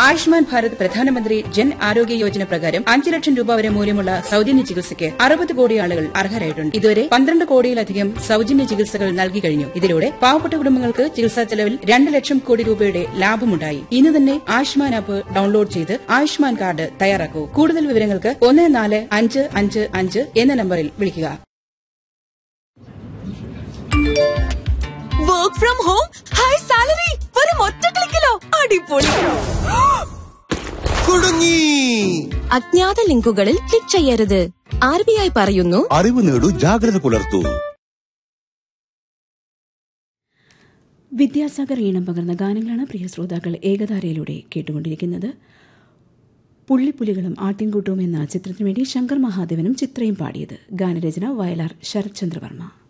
ആയുഷ്മാൻ ഭാരത് പ്രധാനമന്ത്രി ജൻ ആരോഗ്യ യോജന പ്രകാരം 5 ലക്ഷം രൂപ വരെ മൂല്യമുള്ള സൌജന്യ ചികിത്സയ്ക്ക് 60 കോടി ആളുകൾ അർഹരായിട്ടുണ്ട്. ഇതുവരെ 12 കോടിയിലധികം സൌജന്യ ചികിത്സകൾ നൽകി കഴിഞ്ഞു. ഇതിലൂടെ പാവപ്പെട്ട കുടുംബങ്ങൾക്ക് ചികിത്സാ ചെലവിൽ 2 ലക്ഷം കോടി രൂപയുടെ ലാഭമുണ്ടായി. ഇന്ന് തന്നെ ആയുഷ്മാൻ ആപ്പ് ഡൌൺലോഡ് ചെയ്ത് ആയുഷ്മാൻ കാർഡ് തയ്യാറാക്കൂ. കൂടുതൽ വിവരങ്ങൾക്ക് 14555 എന്ന നമ്പറിൽ വിളിക്കുക. Work from home, high salary, വെറും ഒറ്റ ക്ലിക്കിലോ. അടിപൊളി. കുടുങ്ങി. അജ്ഞാത ലിങ്കുകളിൽ ക്ലിക്ക് ചെയ്യരുത്. RBI പറയുന്നു, അറിവ് നേടൂ, ജാഗ്രത പുലർത്തൂ. വിദ്യാസാഗർ ഈണം പകർന്ന ഗാനങ്ങളാണ് പ്രിയ ശ്രോതാക്കൾ ഏകധാരയിലൂടെ കേട്ടുകൊണ്ടിരിക്കുന്നത്. പുള്ളിപ്പുലികളും ആട്ടിൻകൂട്ടവും എന്ന ചിത്രത്തിനു വേണ്ടി ശങ്കർ മഹാദേവനും ചിത്രയും പാടിയത്. ഗാനരചന വയലാർ ശരത്ചന്ദ്രവർമ്മ.